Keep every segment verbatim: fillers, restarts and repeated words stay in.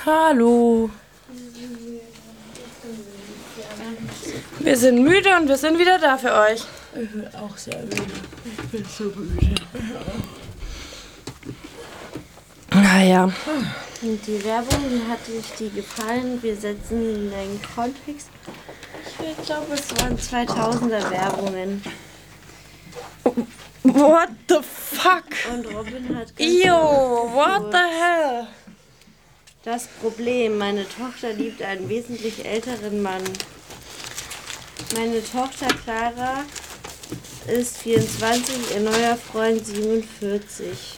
Hallo. Wir sind müde und wir sind wieder da für euch. Ich bin auch sehr müde. Ich bin so müde. Naja. Und die Werbung, die hat euch die gefallen. Wir setzen in den Kontext. Ich glaube, es waren zweitausender Werbungen. What the fuck? Und Robin hat... Yo, what the hell? Das Problem, meine Tochter liebt einen wesentlich älteren Mann. Meine Tochter Clara ist vierundzwanzig, ihr neuer Freund siebenundvierzig.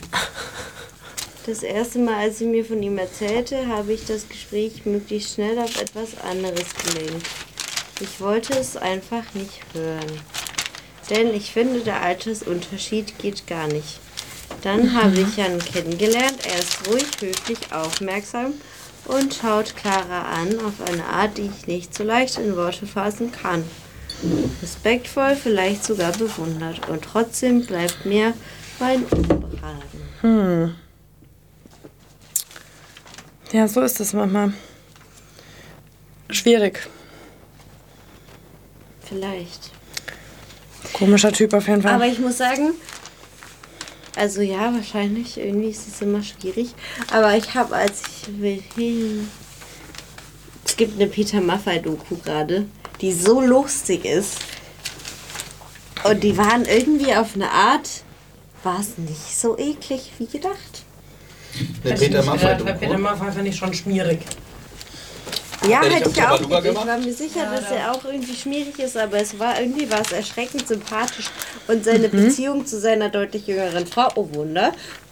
Das erste Mal, als sie mir von ihm erzählte, habe ich das Gespräch möglichst schnell auf etwas anderes gelenkt. Ich wollte es einfach nicht hören. Denn ich finde, der Altersunterschied geht gar nicht. Dann mhm. habe ich Jan kennengelernt. Er ist ruhig, höflich, aufmerksam und schaut Clara an auf eine Art, die ich nicht so leicht in Worte fassen kann. Respektvoll, vielleicht sogar bewundert. Und trotzdem bleibt mir mein Unbehagen. Hm. Ja, so ist es manchmal. Schwierig. Vielleicht. Komischer Typ auf jeden Fall. Aber ich muss sagen, also ja, wahrscheinlich, irgendwie ist es immer schwierig. Aber ich habe, als ich will hin... Es gibt eine Peter Maffay-Doku gerade, die so lustig ist. Und die waren irgendwie auf eine Art, war es nicht so eklig wie gedacht. Der Peter Maffay. Bei Peter Maffay fand ich schon schmierig. Ja, Hätte ich hätte auf ich auch Tabaluga nicht. Ich gemacht? war mir sicher, Ja, dass ja. er auch irgendwie schmierig ist, aber es war irgendwie war es erschreckend sympathisch. Und seine Beziehung zu seiner deutlich jüngeren Frau, oh Wunder,